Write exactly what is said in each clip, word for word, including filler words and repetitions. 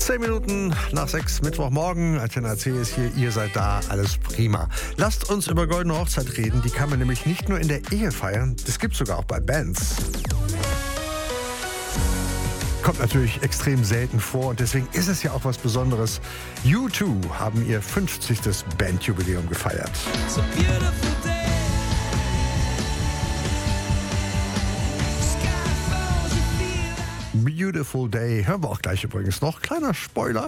Zehn Minuten nach sechs, Mittwochmorgen. Antenne A C ist hier, ihr seid da, alles prima. Lasst uns über Goldene Hochzeit reden. Die kann man nämlich nicht nur in der Ehe feiern, das gibt es sogar auch bei Bands. Kommt natürlich extrem selten vor und deswegen ist es ja auch was Besonderes. U zwei haben ihr fünfzigstes Bandjubiläum gefeiert. So beautiful day. Beautiful Day. Hören wir auch gleich übrigens noch. Kleiner Spoiler.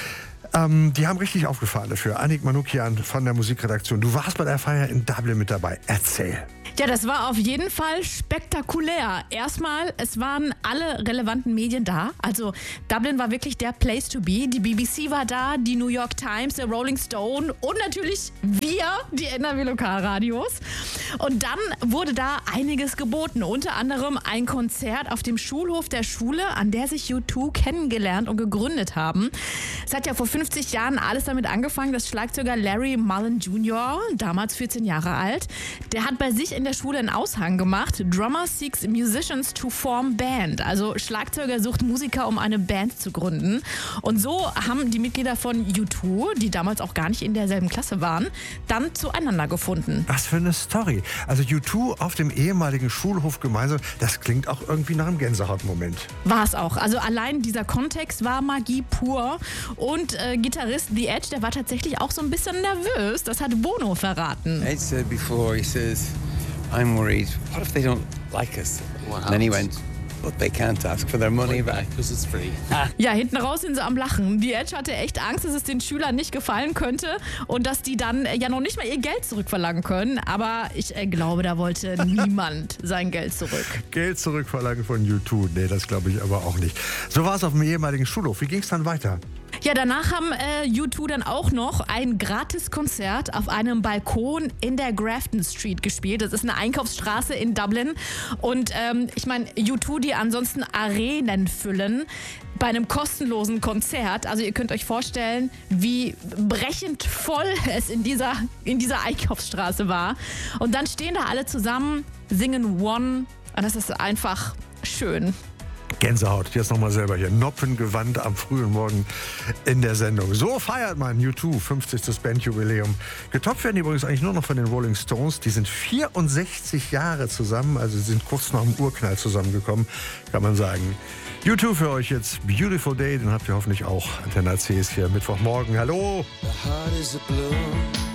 Ähm, die haben richtig aufgefahren dafür. Annik Manukian von der Musikredaktion. Du warst bei der Feier in Dublin mit dabei. Erzähl. Ja, das war auf jeden Fall spektakulär. Erstmal, es waren alle relevanten Medien da. Also Dublin war wirklich der Place to be. Die B B C war da, die New York Times, der Rolling Stone und natürlich wir, die N R W Lokalradios. Und dann wurde da einiges geboten. Unter anderem ein Konzert auf dem Schulhof der Schule, an der sich U zwei kennengelernt und gegründet haben. Es hat ja vor fünfzig Jahren alles damit angefangen, dass Schlagzeuger Larry Mullen Junior, damals vierzehn Jahre alt, der hat bei sich in der Schule einen Aushang gemacht. Drummer seeks musicians to form band. Also Schlagzeuger sucht Musiker, um eine Band zu gründen. Und so haben die Mitglieder von U zwei, die damals auch gar nicht in derselben Klasse waren, dann zueinander gefunden. Was für eine Story. Also U zwei auf dem ehemaligen Schulhof gemeinsam, das klingt auch irgendwie nach einem Gänsehautmoment. War es auch. Also allein dieser Kontext war Magie pur. Und äh, Gitarrist The Edge, der war tatsächlich auch so ein bisschen nervös. Das hat Bono verraten. Ed said before, he says, I'm worried, what if they don't like us? What And then he happens? went, but they can't ask for their money back. Because it's free. Ja, hinten raus sind sie am Lachen. Die Edge hatte echt Angst, dass es den Schülern nicht gefallen könnte und dass die dann ja noch nicht mal ihr Geld zurückverlangen können. Aber ich äh, glaube, da wollte niemand sein Geld zurück. Geld zurückverlangen von U zwei, nee, das glaube ich aber auch nicht. So war es auf dem ehemaligen Schulhof. Wie ging es dann weiter? Ja, danach haben äh, U zwei dann auch noch ein Gratiskonzert auf einem Balkon in der Grafton Street gespielt. Das ist eine Einkaufsstraße in Dublin. Und ähm, ich meine, U zwei, die ansonsten Arenen füllen, bei einem kostenlosen Konzert. Also ihr könnt euch vorstellen, wie brechend voll es in dieser, in dieser Einkaufsstraße war. Und dann stehen da alle zusammen, singen One. Und das ist einfach schön. Gänsehaut, jetzt nochmal selber hier. Noppengewandt am frühen Morgen in der Sendung. So feiert man U zwei, fünfzigstes Bandjubiläum. Getoppt werden die übrigens eigentlich nur noch von den Rolling Stones. Die sind vierundsechzig Jahre zusammen, also sie sind kurz nach dem Urknall zusammengekommen, kann man sagen. U zwei für euch jetzt, Beautiful Day, den habt ihr hoffentlich auch. Antenne A C ist hier Mittwochmorgen. Hallo! The heart is a blue.